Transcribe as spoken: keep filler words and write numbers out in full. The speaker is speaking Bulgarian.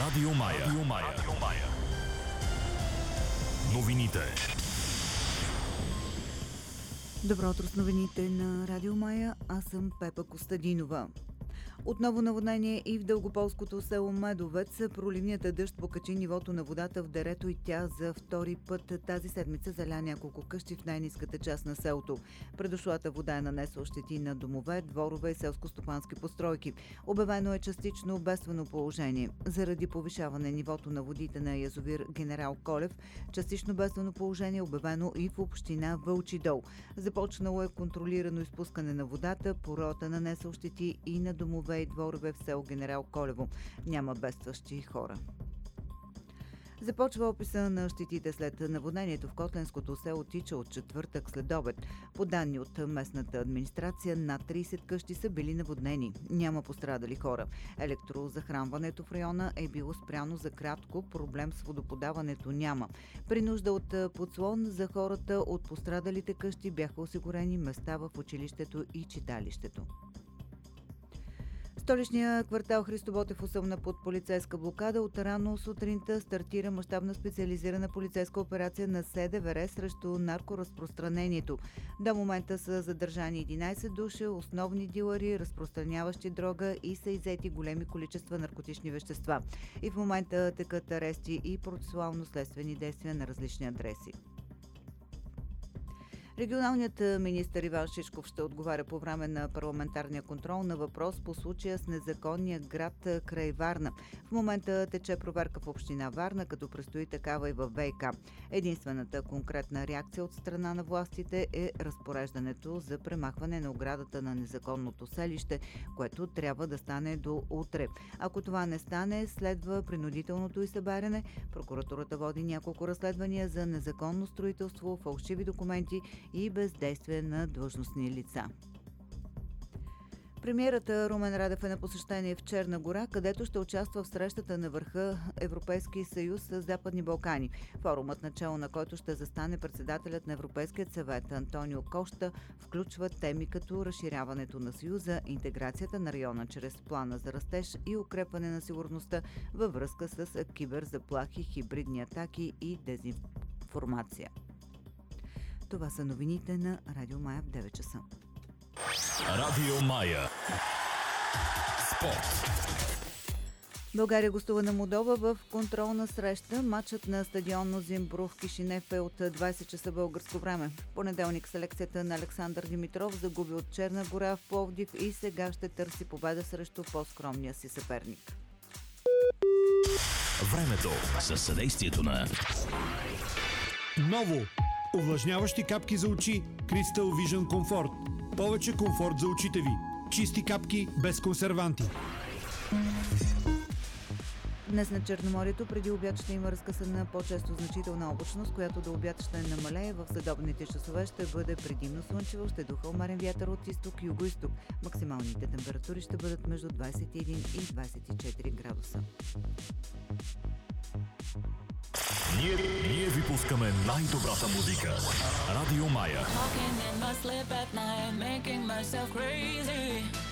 Радио Мая. Радио Мая. Новините. Добро утро с новините на Радио Мая. Аз съм Пепа Костадинова. Отново наводнение и в дългополското село Медовец. Проливният дъжд покачи нивото на водата в дерето и тя за втори път тази седмица заля няколко къщи в най-ниската част на селото. Предошлата вода е нанесла щети на домове, дворове и селско-стопански постройки. Обявено е частично бедствено положение. Заради повишаване нивото на водите на язовир Генерал Колев, частично бедствено положение е обявено и в община Вълчи дол. Започнало е контролирано изпускане на водата, поройата нанесъл щети и на домове и дворове в село Генерал Колево. Няма бедстващи хора. Започва описа на щетите след наводнението в Котленското село Тича от четвъртък след обед. По данни от местната администрация, над трийсет къщи са били наводнени. Няма пострадали хора. Електрозахранването в района е било спряно за кратко, проблем с водоподаването няма. При нужда от подслон за хората от пострадалите къщи бяха осигурени места в училището и читалището. Столичния квартал Христо Ботев осъмна под полицейска блокада. От рано сутринта стартира мащабна специализирана полицейска операция на СДВР срещу наркоразпространението. До момента са задържани единайсет души, основни дилъри, разпространяващи дрога и са иззети големи количества наркотични вещества. И в момента текат арести и процесуално-следствени действия на различни адреси. Регионалният министър Иван Шишков ще отговаря по време на парламентарния контрол на въпрос по случая с незаконния град край Варна. В момента тече проверка в община Варна, като предстои такава и в ВиК. Единствената конкретна реакция от страна на властите е разпореждането за премахване на оградата на незаконното селище, което трябва да стане до утре. Ако това не стане, следва принудителното изсъбаряне. Прокуратурата води няколко разследвания за незаконно строителство, фалшиви документи и бездействие на длъжностни лица. Премиерът Румен Радев е на посещение в Черна гора, където ще участва в срещата на върха Европейски съюз с Западни Балкани. Форумът, начало на който ще застане председателят на Европейския съвет Антонио Кошта, включва теми като разширяването на съюза, интеграцията на района чрез плана за растеж и укрепване на сигурността във връзка с киберзаплахи, хибридни атаки и дезинформация. Това са новините на Радио Мая в девет часа. Радио Мая. Спорт. България гостува на Молдова в контролна среща. Матчът на стадион Зимбру в Кишинев е от двайсет часа българско време. В понеделник селекцията на Александър Димитров загуби от Черна гора в Пловдив и сега ще търси победа срещу по-скромния си съперник. Времето със съдействието на Ново! Увлажняващи капки за очи Crystal Vision Comfort. Повече комфорт за очите ви. Чисти капки без консерванти. Днес на Черноморието преди обяд ще има разкъсана по-често значителна облачност, която до обяд ще намалее. В следобедните часове ще бъде предимно слънчево, ще духа умерен вятър от изток и югоизток. Максималните температури ще бъдат между двайсет и един и двайсет и четири градуса. Ние, ние ви пускаме най-добрата музика. Радио Мая. Talking in my sleep at night, making myself crazy.